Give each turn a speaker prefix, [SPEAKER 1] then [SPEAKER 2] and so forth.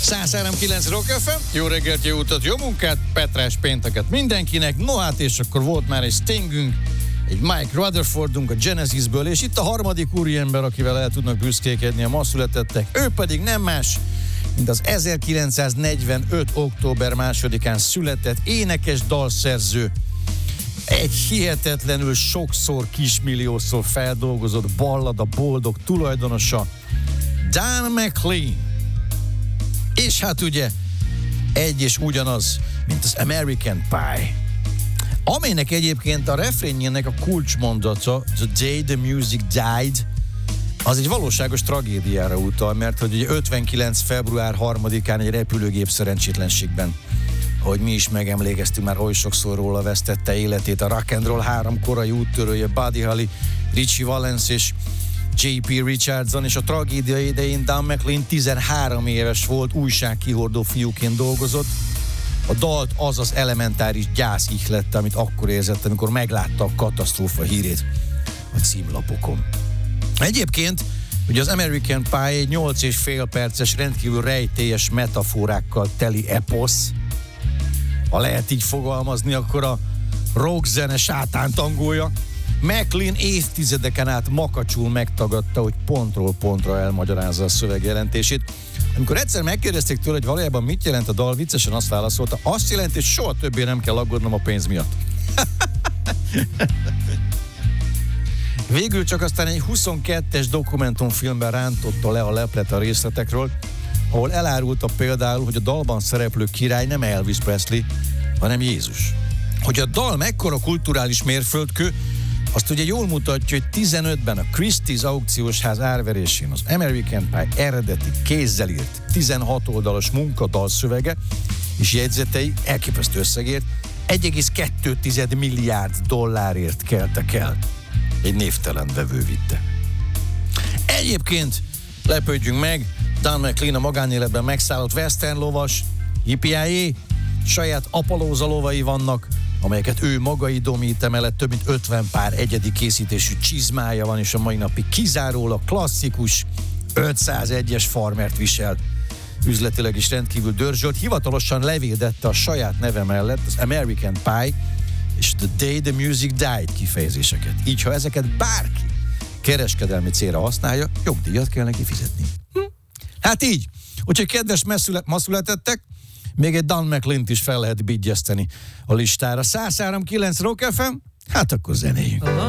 [SPEAKER 1] 103.9 Rock FM, jó reggelt, jó utat, jó munkát, Petrás pénteket mindenkinek. No hát, és akkor volt már egy Stingünk, egy Mike Rutherfordunk a Genesisből, és itt a harmadik úriember, akivel el tudnak büszkékedni a ma születettek. Ő pedig nem más, mint az 1945. október 2-án született énekes, dalszerző, egy hihetetlenül sokszor, kismilliószor feldolgozott ballada boldog tulajdonosa, Don McLean. És hát ugye egy és ugyanaz, mint az American Pie, amelynek egyébként a refrénjének a kulcsmondata, The Day the Music Died, az egy valóságos tragédiára utal, mert hogy ugye 59. február 3-án egy repülőgép szerencsétlenségben, ahogy mi is megemlékeztünk, már oly sokszor róla, vesztette életét a rock and roll 3 korai úttörője, Buddy Holly, Ritchie Valens és J.P. Richardson, és a tragédia idején Don McLean 13 éves volt, újságkihordó fiúként dolgozott. A dalt az az elementáris gyász ihlette, amit akkor érzett, amikor meglátta a katasztrófa hírét a címlapokon. Egyébként ugye az American Pie egy 8,5 perces, rendkívül rejtélyes metaforákkal teli eposz. Ha lehet így fogalmazni, akkor a rockzene sátántangója. McLean évtizedeken át makacsul megtagadta, hogy pontról pontra elmagyarázza a szöveg jelentését. Amikor egyszer megkérdezték tőle, hogy valójában mit jelent a dal, viccesen azt válaszolta, azt jelenti, hogy soha többé nem kell aggódnom a pénz miatt. Végül csak aztán egy 22-es dokumentumfilmben rántotta le a leplet a részletekről, ahol elárulta például, hogy a dalban szereplő király nem Elvis Presley, hanem Jézus. Hogy a dal mekkora kulturális mérföldkő, azt ugye jól mutatja, hogy 15-ben a Christie's aukciós ház árverésén az American Pie eredeti kézzel írt 16 oldalas munkadalszövege és jegyzetei elképesztő összegért 1,2 milliárd dollárért keltek el. Egy névtelen vevő vitte. Egyébként lepődjünk meg, Don McLean a magánéletben megszállott western lovas, yippee, saját apalóza lovai vannak, amelyeket ő maga idomít, emellett több mint 50 pár egyedi készítésű csizmája van, és a mai napig kizárólag klasszikus 501-es farmert visel. Üzletileg is rendkívül dörzsölt, hivatalosan levédette a saját neve mellett az American Pie és The Day the Music Died kifejezéseket. Így, ha ezeket bárki kereskedelmi célra használja, jogdíjat kell neki fizetni. Hát így. Úgyhogy kedves ma születettek, még egy Don McLean-t is fel lehet bigyeszteni a listára. 103.9 Rock FM, hát akkor zenéjünk.